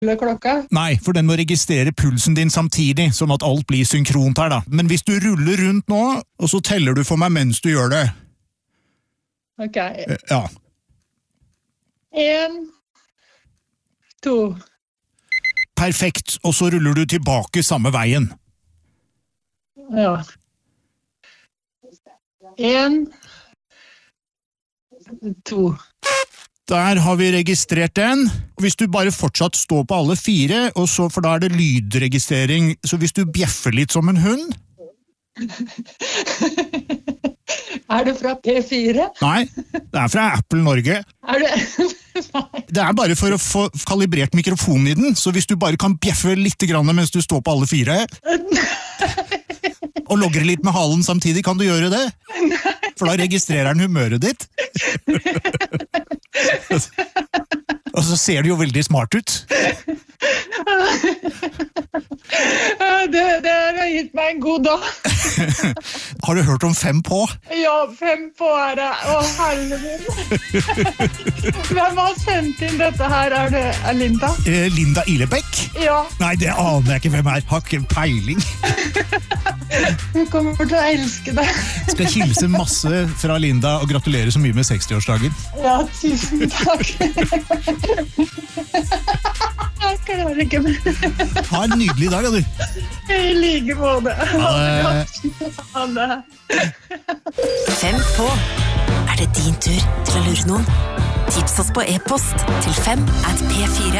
rulle klokka? Nei, for den må registrere pulsen din samtidig, sånn at alt blir synkront her da. Men hvis du ruller rundt nå, og så teller du for meg mens du gjør det. Ok. Ja. 1, 2. Perfekt, og så ruller du tilbake samme veien. Ja. 1, 2. Der har vi registrert den. Hvis du bare fortsatt står på alle 4, og så, for da det lydregistrering, så hvis du bjeffer litt som en hund... Det fra P4? Nei, det fra Apple Norge. Det bare for å få kalibrert mikrofonen i den, så hvis du bare kan bjeffe litt grann mens du står på alle 4, og logre litt med halen samtidig, kan du gjøre det? For da registrerer den humøret ditt. Og så ser det jo veldig smart ut. Det har gitt meg en god dag. Har du hørt om 5 på? Ja, 5 på det. Å, helvete. Hvem har sendt inn dette her? Det Linda? Linda Ilebekk? Ja. Nei, det aner jeg ikke hvem Har ikke peiling. Hun kommer til å elske det. Skal hilse masse fra Linda og gratulere så mye med 60-årsdagen. Ja, tusen takk. Jeg klarer ikke mer. Ha en nydelig dag, da du. I like måte. Ha det. 5 på. Det din tur til å lure noen? Tips oss på e-post til 5@p4.no.